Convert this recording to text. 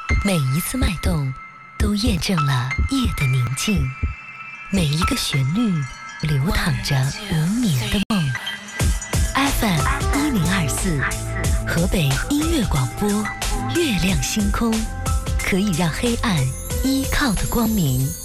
每一次脉动，都验证了夜的宁静。每一个旋律，流淌着无眠的梦。FM1024，河北音乐广播，月亮星空，可以让黑暗依靠的光明。